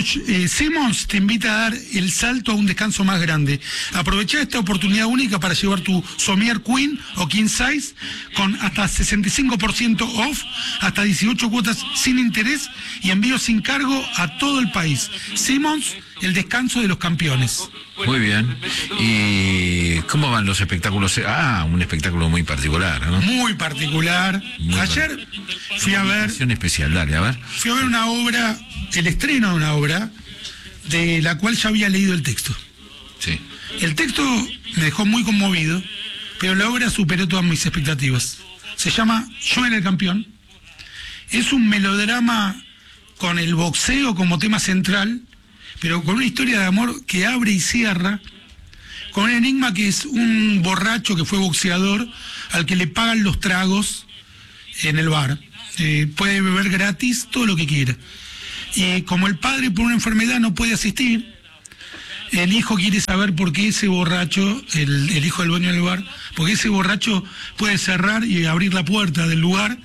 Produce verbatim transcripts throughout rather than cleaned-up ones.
eh, Simmons te invita a dar el salto a un descanso más grande. Aprovecha esta oportunidad única para llevar tu somier queen o king size con hasta sesenta y cinco por ciento off, hasta dieciocho cuotas sin interés y envío sin cargo a todo el país. Simmons, el descanso de los campeones. Muy bien. ¿Y cómo van los espectáculos? Ah, un espectáculo muy particular, ¿no? Muy particular. Muy Ayer particular. fui a ver... Una especial, dale, a ver. Fui a ver una obra, el estreno de una obra, de la cual ya había leído el texto. Sí. El texto me dejó muy conmovido, pero la obra superó todas mis expectativas. Se llama Yo era el campeón. Es un melodrama con el boxeo como tema central, pero con una historia de amor que abre y cierra, con un enigma que es un borracho que fue boxeador, al que le pagan los tragos en el bar. Eh, puede beber gratis todo lo que quiera. Y como el padre por una enfermedad no puede asistir, el hijo quiere saber por qué ese borracho, el, el hijo del dueño del bar, porque ese borracho puede cerrar y abrir la puerta del lugar,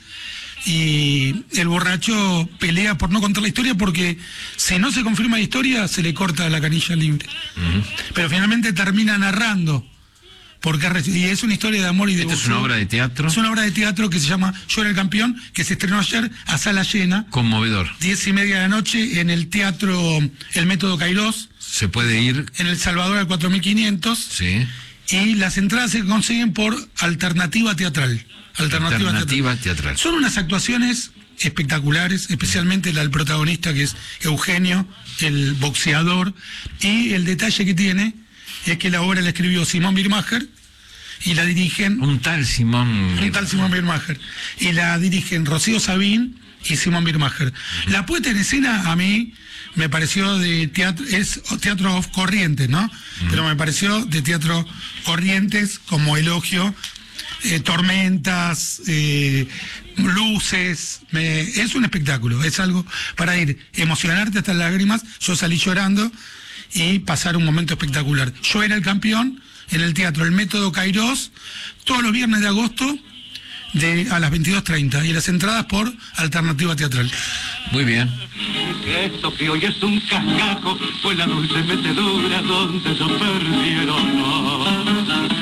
y el borracho pelea por no contar la historia, porque si no se confirma la historia se le corta la canilla libre. Uh-huh. Pero finalmente termina narrando, porque y es una historia de amor y de ¿Esta es una obra de teatro? Es una obra de teatro que se llama Yo era el campeón, que se estrenó ayer a sala llena. Conmovedor. Diez y media de la noche en el Teatro El Método Kairos. Se puede ir en El Salvador al cuatro mil quinientos. Sí. Y las entradas se consiguen por Alternativa Teatral. Alternativa, Alternativa teatral. teatral. Son unas actuaciones espectaculares, especialmente la del protagonista, que es Eugenio, el boxeador, y el detalle que tiene es que la obra la escribió Simón Birmacher y la dirigen... Un tal Simón... Un tal Simón Birmacher. Y la dirigen Rocío Sabín y Simón Birmacher. Uh-huh. La puesta en escena a mí me pareció de teatro, es teatro Corrientes, ¿no? Uh-huh. Pero me pareció de teatro Corrientes como elogio. Eh, tormentas, eh, luces, me, es un espectáculo, es algo para ir, emocionarte hasta las lágrimas. Yo salí llorando y pasar un momento espectacular. Yo era el campeón en el Teatro El Método Kairos, todos los viernes de agosto de, a las veintidós treinta, y las entradas por Alternativa Teatral. Muy bien. Esto que hoy es un cascajo, fue la dulce metedura donde yo perdieron.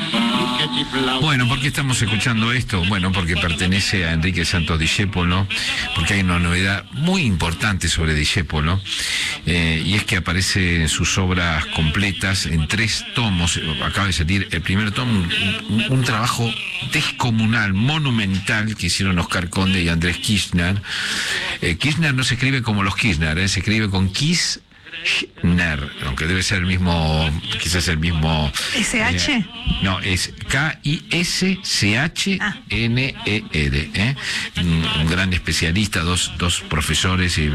Bueno, ¿por qué estamos escuchando esto? Bueno, porque pertenece a Enrique Santos Discépolo, porque hay una novedad muy importante sobre Discépolo, eh, y es que aparece en sus obras completas en tres tomos. Acaba de salir el primer tomo, un, un trabajo descomunal, monumental, que hicieron Oscar Conde y Andrés Kirchner. Eh, Kirchner no se escribe como los Kirchner, eh, se escribe con Kiss. Kirchner, aunque debe ser el mismo, quizás el mismo... ¿S H? Eh, no, es K I S C H N E R, ¿eh? Un, un gran especialista, dos, dos profesores eh,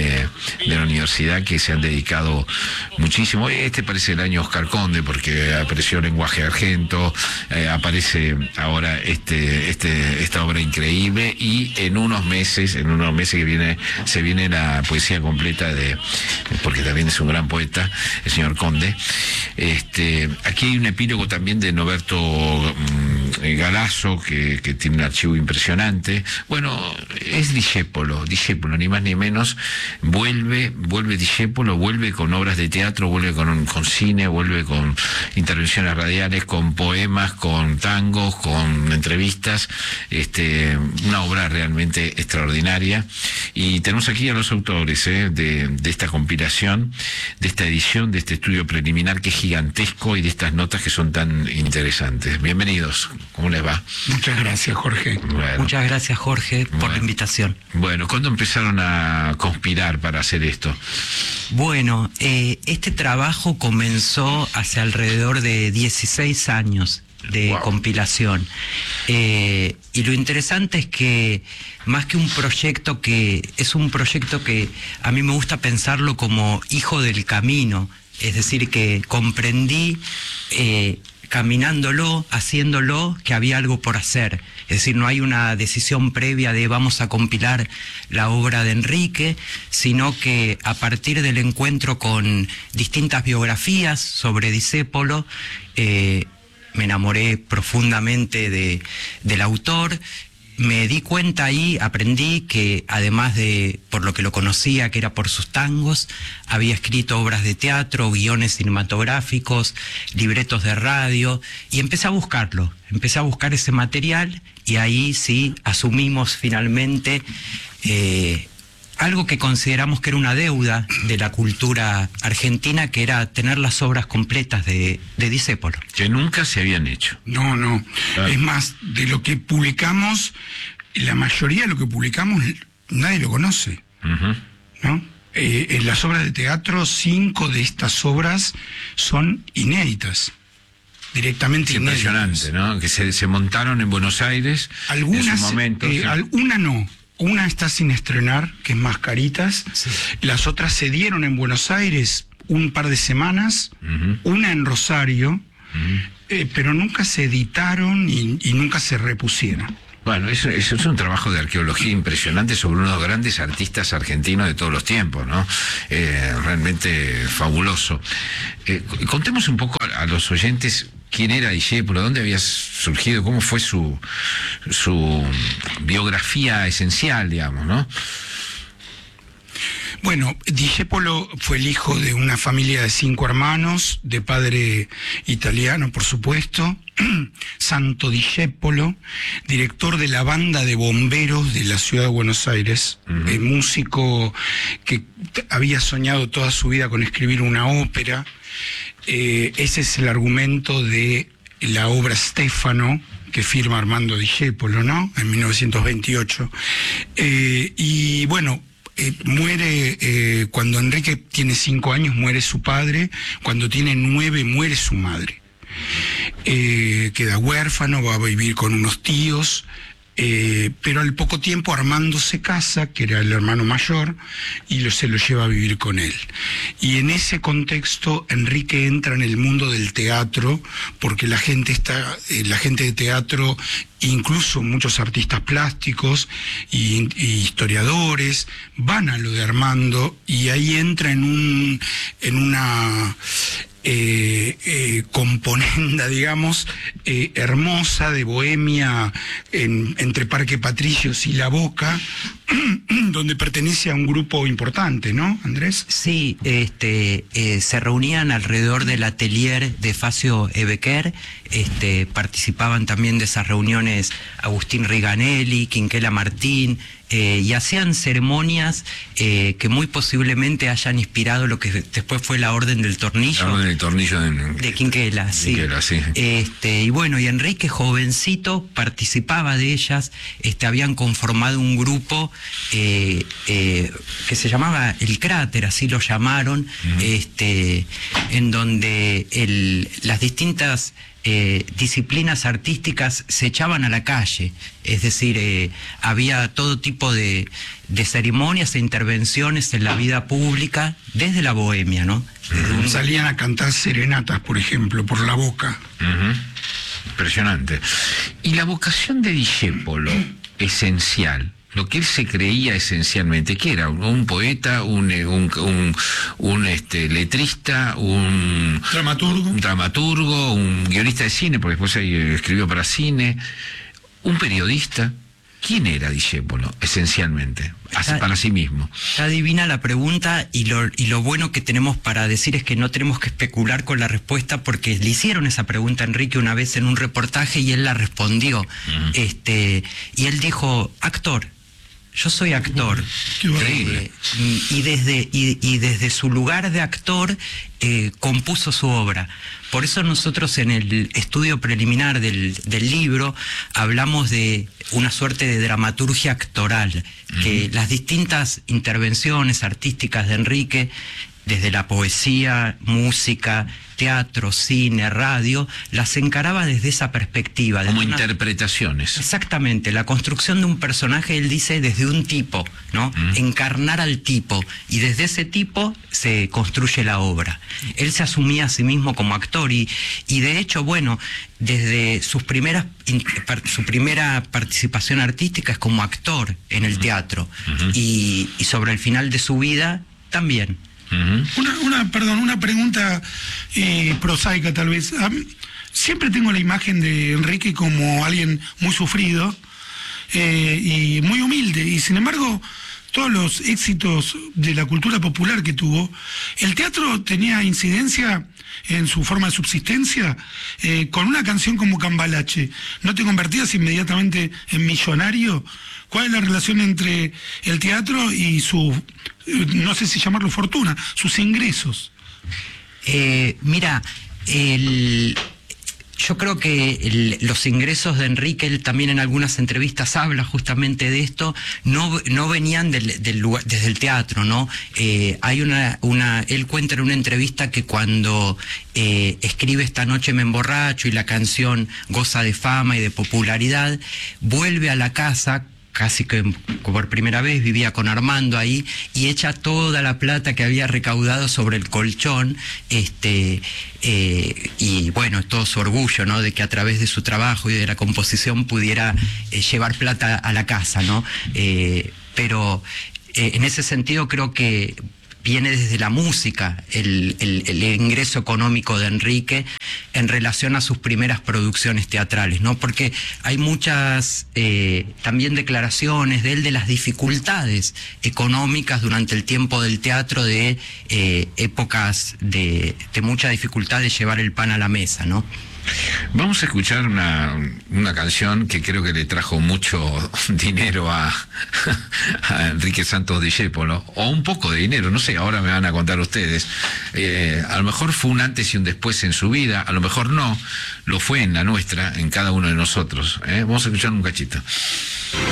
de la universidad que se han dedicado muchísimo. Este parece el año Oscar Conde, porque apareció Lenguaje Argento, eh, aparece ahora este, este, esta obra increíble, y en unos meses, en unos meses que viene, se viene la poesía completa de... porque también es un gran poeta, el señor Conde. Este, aquí hay un epílogo también de Noberto um, Galazo, que, que tiene un archivo impresionante. Bueno, es Discépolo, Discépolo, ni más ni menos. Vuelve, vuelve Discépolo, vuelve con obras de teatro, vuelve con, con cine, vuelve con intervenciones radiales, con poemas, con tangos, con entrevistas. Este, una obra realmente extraordinaria. Y tenemos aquí a los autores eh, de, de esta compilación, de esta edición, de este estudio preliminar que es gigantesco, y de estas notas que son tan interesantes. Bienvenidos, ¿cómo les va? Muchas gracias, Jorge. Bueno, Muchas gracias, Jorge, por bueno, la invitación. Bueno, ¿cuándo empezaron a conspirar para hacer esto? Bueno, eh, este trabajo comenzó hace alrededor de dieciséis años de wow. compilación. Eh, y lo interesante es que más que un proyecto que es un proyecto que a mí me gusta pensarlo como hijo del camino, es decir, que comprendí eh, caminándolo, haciéndolo, que había algo por hacer. Es decir, no hay una decisión previa de vamos a compilar la obra de Enrique, sino que a partir del encuentro con distintas biografías sobre Discépolo, eh, me enamoré profundamente de, del autor. me di cuenta ahí, aprendí que además de, por lo que lo conocía, que era por sus tangos, había escrito obras de teatro, guiones cinematográficos, libretos de radio, y empecé a buscarlo, empecé a buscar ese material, y ahí sí asumimos finalmente eh, algo que consideramos que era una deuda de la cultura argentina, que era tener las obras completas de, de Discépolo. Que nunca se habían hecho. No, no. Claro. Es más, de lo que publicamos, la mayoría de lo que publicamos nadie lo conoce. Uh-huh. ¿No? Eh, en las obras de teatro, cinco de estas obras son inéditas. Directamente Es impresionante, ¿no? Que se, se montaron en Buenos Aires. Algunas, en su momento, eh, sí. alguna no. Una está sin estrenar, que es Mascaritas. Sí. Las otras se dieron en Buenos Aires un par de semanas. Uh-huh. Una en Rosario. Uh-huh. eh, pero nunca se editaron y, y nunca se repusieron. Bueno, eso, eso es un trabajo de arqueología impresionante sobre uno de los grandes artistas argentinos de todos los tiempos, ¿no? Eh, realmente fabuloso. Eh, contemos un poco a, a los oyentes quién era Discépolo, dónde había surgido, cómo fue su, su biografía esencial, digamos, ¿no? Bueno, Discépolo fue el hijo de una familia de cinco hermanos, de padre italiano, por supuesto, Santo Discépolo, director de la banda de bomberos de la ciudad de Buenos Aires, uh-huh. eh, músico que había soñado toda su vida con escribir una ópera. Eh, ese es el argumento de la obra Stefano, que firma Armando Discépolo, ¿no? En mil novecientos veintiocho. Eh, y bueno, Eh, muere, eh, cuando Enrique tiene cinco años, muere su padre, cuando tiene nueve, muere su madre. Eh, queda huérfano, va a vivir con unos tíos, eh, pero al poco tiempo Armando se casa, que era el hermano mayor, y lo, se lo lleva a vivir con él. Y en ese contexto Enrique entra en el mundo del teatro, porque la gente está, eh, la gente de teatro, incluso muchos artistas plásticos y, y historiadores van a lo de Armando, y ahí entra en un en una eh, eh, componenda, digamos, eh, hermosa de bohemia en, entre Parque Patricios y La Boca, donde pertenece a un grupo importante, ¿no, Andrés? Sí, este, eh, se reunían alrededor del atelier de Facio Ebequer, este, participaban también de esas reuniones Agustín Riganelli, Quinquela Martín, eh, y hacían ceremonias eh, que muy posiblemente hayan inspirado lo que después fue la Orden del Tornillo. La Orden del Tornillo de, de Quinquela, sí. Quinquela, sí. Este, y bueno, y Enrique, jovencito, participaba de ellas, este, habían conformado un grupo eh, eh, que se llamaba El Cráter, así lo llamaron, uh-huh. este, en donde el, las distintas Eh, disciplinas artísticas se echaban a la calle, es decir, eh, había todo tipo de, de ceremonias e intervenciones en la vida pública desde la bohemia, ¿no? Uh-huh. Un... Salían a cantar serenatas, por ejemplo, por La Boca. Uh-huh. Impresionante. Y la vocación de Discépolo, esencial, lo que él se creía esencialmente, ¿qué era? ¿Un poeta, un, un, un, un este, letrista, un dramaturgo, un dramaturgo, un guionista de cine, porque después escribió para cine, un periodista? ¿Quién era Discépolo, esencialmente, está, para sí mismo? Está divina la pregunta, y lo, y lo bueno que tenemos para decir es que no tenemos que especular con la respuesta, porque le hicieron esa pregunta a Enrique una vez en un reportaje y él la respondió. Uh-huh. este, y él dijo, actor. Yo soy actor. Eh, y, desde, y, y desde su lugar de actor eh, compuso su obra. Por eso nosotros en el estudio preliminar del, del libro hablamos de una suerte de dramaturgia actoral, uh-huh. que las distintas intervenciones artísticas de Enrique, desde la poesía, música, teatro, cine, radio, las encaraba desde esa perspectiva. Como una... interpretaciones. Exactamente, la construcción de un personaje, él dice, desde un tipo, ¿no? Mm. Encarnar al tipo, y desde ese tipo se construye la obra. Él se asumía a sí mismo como actor, y, y de hecho, bueno, desde sus primeras, su primera participación artística es como actor en el teatro, mm-hmm. y, y sobre el final de su vida también. Uh-huh. Una, una, perdón, una pregunta eh, prosaica tal vez. Um, siempre tengo la imagen de Enrique como alguien muy sufrido, eh, y muy humilde, y sin embargo todos los éxitos de la cultura popular que tuvo, el teatro tenía incidencia en su forma de subsistencia, eh, con una canción como Cambalache, ¿no te convertías inmediatamente en millonario? ¿Cuál es la relación entre el teatro y su, no sé si llamarlo fortuna, sus ingresos? Eh, mira, el... Yo creo que el, los ingresos de Enrique, él también en algunas entrevistas habla justamente de esto, no, no venían del, del lugar, desde el teatro, ¿no? Eh, hay una, una, él cuenta en una entrevista que cuando eh, escribe Esta noche me emborracho y la canción goza de fama y de popularidad, vuelve a la casa, casi que por primera vez, vivía con Armando ahí, y echa toda la plata que había recaudado sobre el colchón, este, eh, y bueno, todo su orgullo, ¿no?, de que a través de su trabajo y de la composición pudiera eh, llevar plata a la casa, ¿no? Eh, pero eh, en ese sentido creo que viene desde la música el, el, el ingreso económico de Enrique en relación a sus primeras producciones teatrales, ¿no? Porque hay muchas eh, también declaraciones de él de las dificultades económicas durante el tiempo del teatro, de eh, épocas de, de mucha dificultad de llevar el pan a la mesa, ¿no? Vamos a escuchar una, una canción que creo que le trajo mucho dinero a, a Enrique Santos Discépolo, o un poco de dinero, no sé, ahora me van a contar ustedes. Eh, a lo mejor fue un antes y un después en su vida, a lo mejor no, lo fue en la nuestra, en cada uno de nosotros. ¿eh? Vamos a escuchar un cachito.